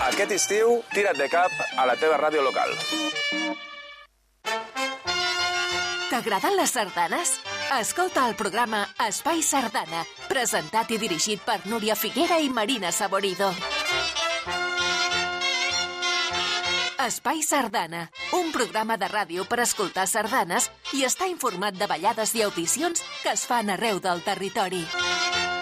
Aquest estiu, tira't de cap a la teva ràdio local. T'agraden les sardanes? Escolta el programa Espai Sardana, presentat i dirigit per Núria Figuera i Marina Saborido. Espai Sardana, un programa de ràdio per escoltar sardanes i estar informat de ballades i audicions que es fan arreu del territori.